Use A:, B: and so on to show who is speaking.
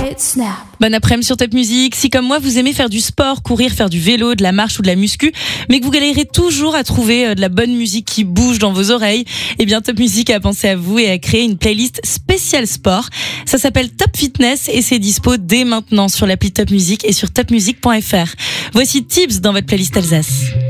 A: Quiet Snap.
B: Bon après-midi sur Top Music. Si comme moi vous aimez faire du sport, courir, faire du vélo, de la marche ou de la muscu, mais que vous galérez toujours à trouver de la bonne musique qui bouge dans vos oreilles, eh bien Top Music a pensé à vous et a créé une playlist spéciale sport. Ça s'appelle Top Fitness et c'est dispo dès maintenant sur l'appli Top Music et sur topmusic.fr. Voici Tips dans votre playlist Alsace.